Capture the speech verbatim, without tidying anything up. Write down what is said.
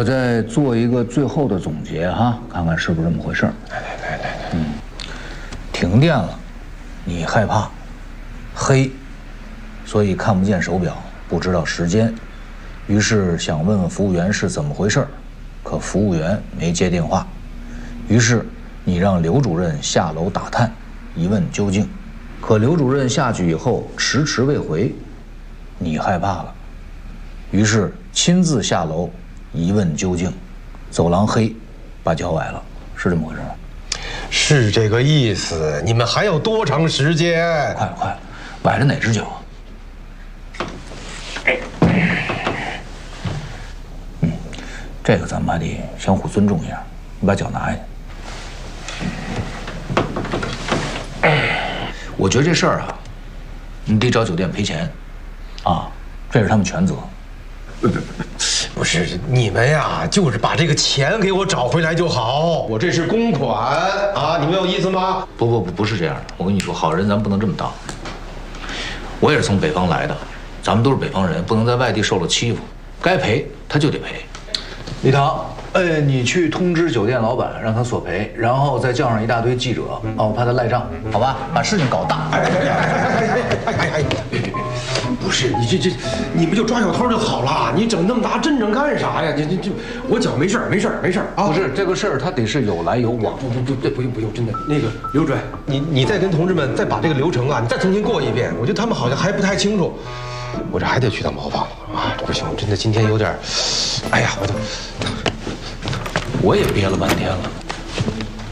我再做一个最后的总结哈，看看是不是这么回事。 来来来来来， 嗯，停电了，你害怕，黑，所以看不见手表，不知道时间，于是想问问服务员是怎么回事，可服务员没接电话，于是你让刘主任下楼打探，一问究竟，可刘主任下去以后迟迟未回，你害怕了，于是亲自下楼一问究竟，走廊黑，把脚崴了，是这么回事吗？ 是这个意思。你们还要多长时间？ 快了快了，崴了哪只脚啊？嗯，这个咱们还得相互尊重一下。你把脚拿下去。我觉得这事儿啊，你得找酒店赔钱，啊，这是他们全责。 不不不，不是你们呀，就是把这个钱给我找回来就好。我这是公款啊，你们有意思吗？ 不不不，不是这样的。我跟你说，好人咱不能这么当。我也是从北方来的，咱们都是北方人，不能在外地受了欺负，该赔他就得赔。李唐，呃，你去通知酒店老板，让他索赔，然后再叫上一大堆记者，啊，我怕他赖账，好吧？把事情搞大。 哎哎哎哎哎哎哎哎！别别别！不是你这这，你不就抓小偷就好了？你整那么大阵仗干啥呀？这这这，我脚没事儿，没事儿，没事儿啊！ 不是这个事儿，它得是有来有往。 不不不对，不用不用，真的。那个刘主任，你你再跟同志们再把这个流程啊，你再重新过一遍。我觉得他们好像还不太清楚。我这还得去趟茅房啊！不行，真的今天有点，哎呀，我都。 我也憋了半天了。